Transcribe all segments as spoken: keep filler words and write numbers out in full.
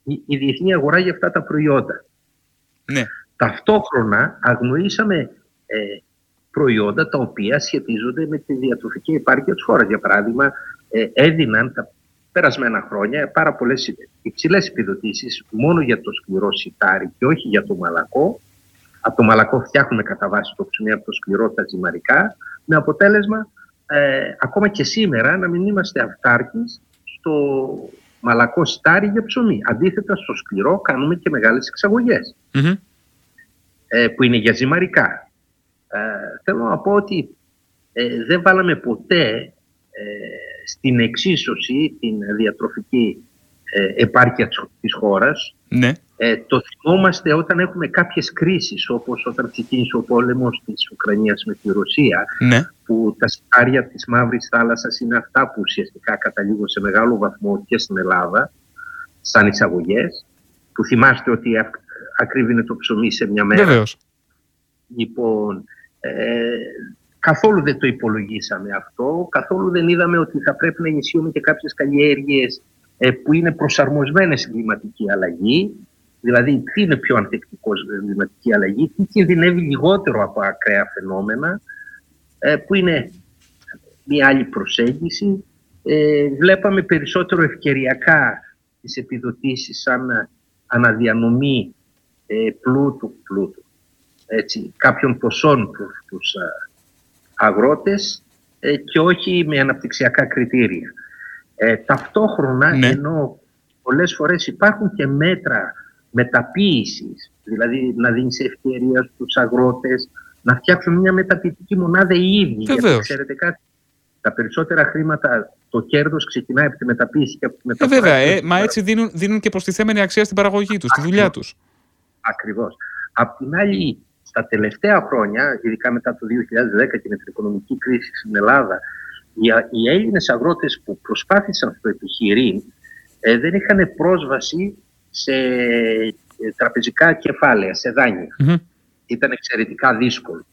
η, η διεθνή αγορά για αυτά τα προϊόντα. Ναι. Ταυτόχρονα αγνοήσαμε ε, προϊόντα τα οποία σχετίζονται με τη διατροφική επάρκεια της χώρας. Για παράδειγμα, ε, έδιναν τα περασμένα χρόνια πάρα πολλές υψηλές επιδοτήσεις μόνο για το σκληρό σιτάρι και όχι για το μαλακό. Από το μαλακό φτιάχνουμε κατά βάση το ψωμί, από το σκληρό τα ζυμαρικά, με αποτέλεσμα ε, ακόμα και σήμερα να μην είμαστε αυτάρκεις στο μαλακό σιτάρι για ψωμί. Αντίθετα, στο σκληρό κάνουμε και μεγάλες εξαγωγές, mm-hmm. ε, που είναι για ζυμαρικά. Ε, θέλω να πω ότι ε, δεν βάλαμε ποτέ ε, στην εξίσωση την διατροφική ε, επάρκεια της χώρας. Ναι. Ε, το θυμόμαστε όταν έχουμε κάποιες κρίσεις, όπως όταν ξεκίνησε ο πόλεμος της Ουκρανίας με τη Ρωσία, ναι. που τα σιτάρια της Μαύρης Θάλασσας είναι αυτά που ουσιαστικά καταλήγουν σε μεγάλο βαθμό και στην Ελλάδα, σαν εισαγωγές, που θυμάστε ότι ακρίβεινε το ψωμί σε μια μέρα. Βεβαίως. Λοιπόν, ε, καθόλου δεν το υπολογίσαμε αυτό, καθόλου δεν είδαμε ότι θα πρέπει να ενισχύουμε και κάποιες καλλιέργειες ε, που είναι προσαρμοσμένες στην κλιματική αλλαγή. Δηλαδή, τι είναι πιο ανθεκτικό στην κλιματική αλλαγή, τι κινδυνεύει λιγότερο από ακραία φαινόμενα, ε, που είναι μια άλλη προσέγγιση. Ε, βλέπαμε περισσότερο ευκαιριακά τις επιδοτήσεις σαν αναδιανομή ε, πλούτου, πλούτου έτσι, κάποιων ποσών προς τους α, αγρότες ε, και όχι με αναπτυξιακά κριτήρια. Ε, ταυτόχρονα, ναι. ενώ πολλές φορές υπάρχουν και μέτρα μεταποίησης, δηλαδή να δίνεις ευκαιρία στους αγρότες να φτιάξουν μια μεταποιητική μονάδα οι ίδιοι. Γιατί ξέρετε κάτι, τα περισσότερα χρήματα, το κέρδος ξεκινάει από τη μεταποίηση και από τη μεταφορά. Ε, βέβαια, ε, μα έτσι δίνουν, δίνουν και προστιθέμενη αξία στην παραγωγή τους, στη δουλειά τους. Ακριβώς. Απ' την άλλη, στα τελευταία χρόνια, ειδικά μετά το δύο χιλιάδες δέκα και με την οικονομική κρίση στην Ελλάδα, οι Έλληνες αγρότες που προσπάθησαν στο επιχειρήν ε, δεν είχαν πρόσβαση σε τραπεζικά κεφάλαια, σε δάνεια. Mm-hmm. Ήταν εξαιρετικά δύσκολο.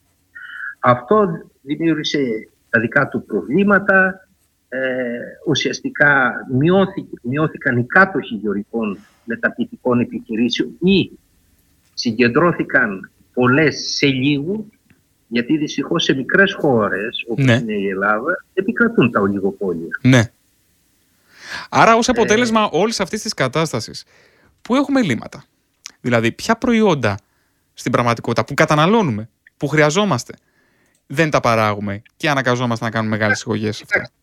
Αυτό δημιούργησε τα δικά του προβλήματα. Ε, ουσιαστικά μειώθηκε, μειώθηκαν οι κάτοχοι γεωργικών μεταποιητικών επιχειρήσεων ή συγκεντρώθηκαν πολλές σε λίγου, γιατί δυστυχώς σε μικρές χώρες, όπως ναι. είναι η Ελλάδα, επικρατούν τα ολιγοπόλια. Ναι. Άρα ως αποτέλεσμα ε... όλης αυτής της κατάστασης, πού έχουμε ελλείμματα? Δηλαδή, ποια προϊόντα στην πραγματικότητα που καταναλώνουμε, που χρειαζόμαστε, δεν τα παράγουμε και αναγκαζόμαστε να κάνουμε μεγάλες εισαγωγές σε αυτά?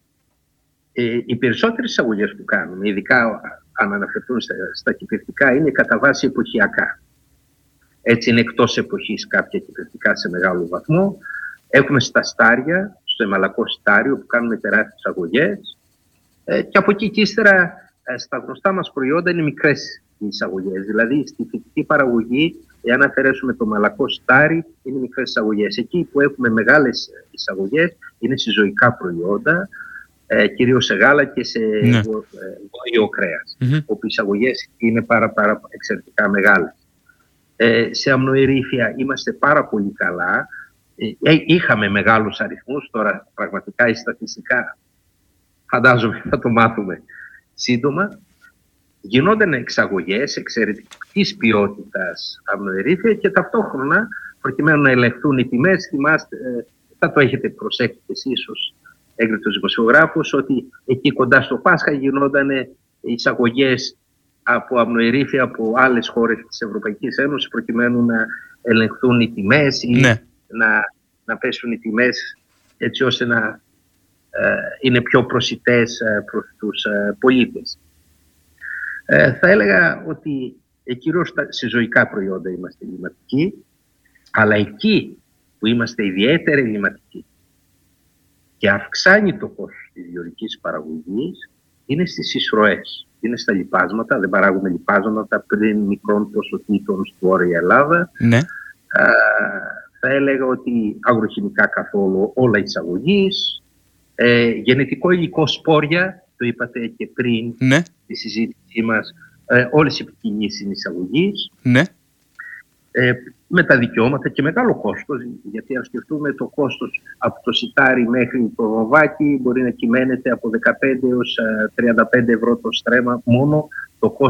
Ε, οι περισσότερες εισαγωγές που κάνουμε, ειδικά αν αναφερθούν στα, στα κυπευτικά, είναι κατά βάση εποχιακά. Έτσι είναι εκτός εποχής κάποια κυπευτικά σε μεγάλο βαθμό. Έχουμε στα στάρια, στο εμαλακό στάριο που κάνουμε τεράστιες εισαγωγές. Ε, και από εκεί και ύστερα ε, στα γνωστά μας προϊόντα είναι μικρές εισαγωγές. Δηλαδή στη φυτική παραγωγή, εάν αφαιρέσουμε το μαλακό στάρι, είναι μικρές εισαγωγές. Εκεί που έχουμε μεγάλες εισαγωγές είναι σε ζωικά προϊόντα, ε, κυρίως σε γάλα και σε ναι. βόλιο κρέας, mm-hmm. όπου οι εισαγωγές είναι πάρα, πάρα εξαιρετικά μεγάλες. Ε, σε αμνοερήφια είμαστε πάρα πολύ καλά. Ε, είχαμε μεγάλους αριθμούς, τώρα πραγματικά οι στατιστικά φαντάζομαι θα το μάθουμε σύντομα. Γινόταν εξαγωγές εξαιρετικής ποιότητας αμνοερήφια και ταυτόχρονα, προκειμένου να ελεγχθούν οι τιμές, θυμάστε, ε, θα το έχετε προσέξει εσείς ως έγκριτος δημοσιογράφος, ότι εκεί κοντά στο Πάσχα γινόταν εισαγωγές από αμνοερήφια από άλλες χώρες της Ευρωπαϊκής Ένωσης, προκειμένου να ελεγχθούν οι τιμές ή ναι. να, να πέσουν οι τιμές έτσι ώστε να ε, είναι πιο προσιτές ε, προς τους ε, πολίτες. Ε, θα έλεγα ότι ε, κυρίως σε ζωικά προϊόντα είμαστε ελλειμματικοί, αλλά εκεί που είμαστε ιδιαίτερα ελλειμματικοί και αυξάνει το κόστος της γεωργικής παραγωγής είναι στις εισρωές. Είναι στα λιπάσματα, δεν παράγουμε λιπάσματα πριν μικρών ποσοτήτων στη Βόρεια Ελλάδα. Ναι. Α, θα έλεγα ότι αγροχημικά καθόλου, όλα εισαγωγής. Ε, γενετικό υλικό σπόρια, το είπατε και πριν ναι. τη συζήτησή μας, ε, όλες οι ποικιλίες είναι εισαγωγής. Ναι. Ε, με τα δικαιώματα και μεγάλο κόστος, γιατί αν σκεφτούμε το κόστος από το σιτάρι μέχρι το βομβάκι μπορεί να κυμαίνεται από δεκαπέντε έως τριάντα πέντε ευρώ το στρέμμα μόνο το κόστος